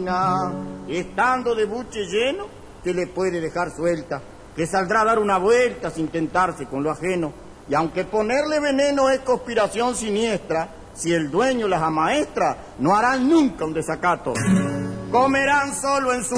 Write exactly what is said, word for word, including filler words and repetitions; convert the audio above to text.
gallina, estando de buche lleno, que le puede dejar suelta, que saldrá a dar una vuelta sin tentarse con lo ajeno. Y aunque ponerle veneno es conspiración siniestra, si el dueño las amaestra, no harán nunca un desacato. Comerán solo en su